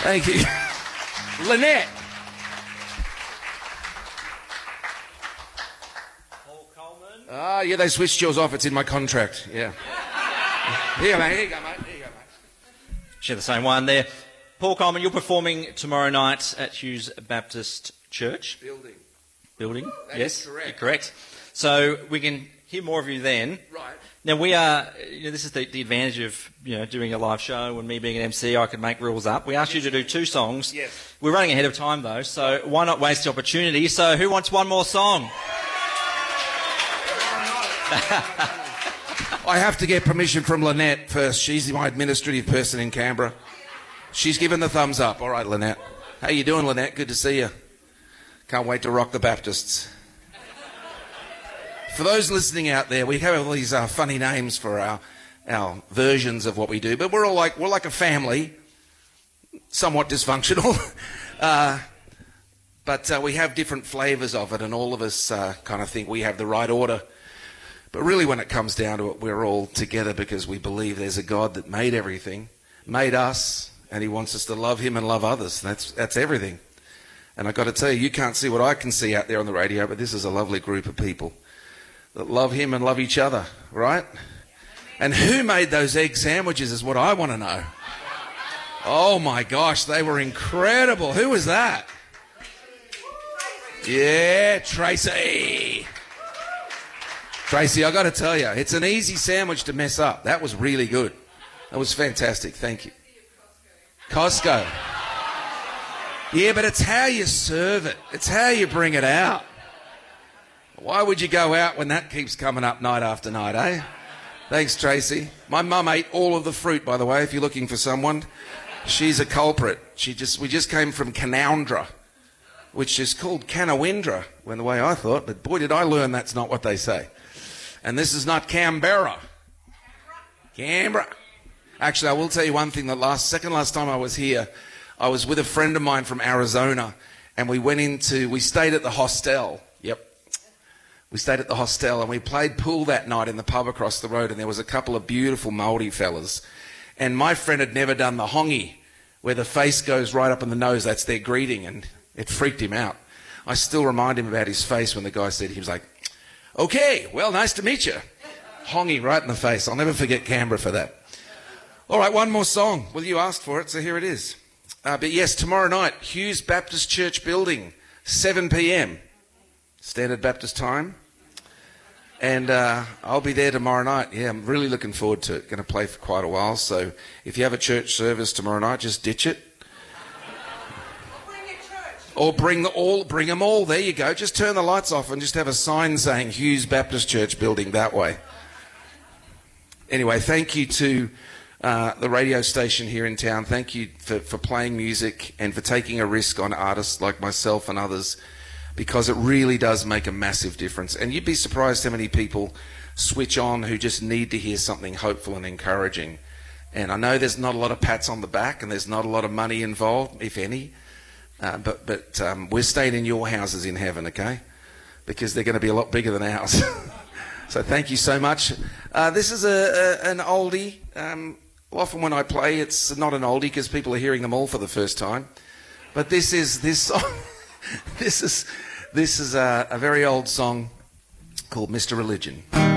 Thank you. Lynette. Paul Coleman. Ah, yeah, they switched yours off. It's in my contract. Yeah. Here you go, mate. Here you go, mate. Share the same one there. Paul Coleman, you're performing tomorrow night at Hughes Baptist Church. Building. That yes, is correct. You're correct. So we can hear more of you then. Right. Now we are. This is the advantage of doing a live show and me being an MC. I can make rules up. We asked you to do 2 songs. Yes. We're running ahead of time though, so why not waste the opportunity? So who wants one more song? I have to get permission from Lynette first. She's my administrative person in Canberra. She's given the thumbs up. All right, Lynette. How you doing, Lynette? Good to see you. Can't wait to rock the Baptists. For those listening out there, we have all these funny names for our versions of what we do, but we're like a family, somewhat dysfunctional, but we have different flavours of it, and all of us kind of think we have the right order. But really, when it comes down to it, we're all together because we believe there's a God that made everything, made us, and he wants us to love him and love others. That's everything. And I've got to tell you, you can't see what I can see out there on the radio, but this is a lovely group of people that love him and love each other, right? And who made those egg sandwiches is what I want to know. Oh my gosh, they were incredible. Who was that? Yeah, Tracy. Tracy, I got to tell you, it's an easy sandwich to mess up. That was really good. That was fantastic. Thank you. Costco. Yeah, but it's how you serve it. It's how you bring it out. Why would you go out when that keeps coming up night after night, eh? Thanks, Tracy. My mum ate all of the fruit, by the way, if you're looking for someone. She's a culprit. We just came from Canowindra, which is called Canawindra, when the way I thought, but boy, did I learn that's not what they say. And this is not Canberra. Canberra. Actually, I will tell you one thing. Second last time I was here, I was with a friend of mine from Arizona, and we stayed at the hostel. Yep. We stayed at the hostel, and we played pool that night in the pub across the road, and there was a couple of beautiful Māori fellas. And my friend had never done the hongi, where the face goes right up in the nose. That's their greeting, and it freaked him out. I still remind him about his face when the guy said, he was like, "Okay, well, nice to meet you." Hongi right in the face. I'll never forget Canberra for that. All right, one more song. Well, you asked for it, so here it is. But yes, tomorrow night, Hughes Baptist Church Building, 7 p.m. Standard Baptist time. And I'll be there tomorrow night. Yeah, I'm really looking forward to it. Going to play for quite a while. So if you have a church service tomorrow night, just ditch it. Or bring them all. There you go. Just turn the lights off and just have a sign saying Hughes Baptist Church Building that way. Anyway, thank you to the radio station here in town. Thank you for playing music and for taking a risk on artists like myself and others, because it really does make a massive difference. And you'd be surprised how many people switch on who just need to hear something hopeful and encouraging. And I know there's not a lot of pats on the back and there's not a lot of money involved, if any. But we're staying in your houses in heaven, okay? Because they're going to be a lot bigger than ours. So thank you so much. This is an oldie. Often when I play, it's not an oldie because people are hearing them all for the first time. But this song. This is a very old song called Mr. Religion.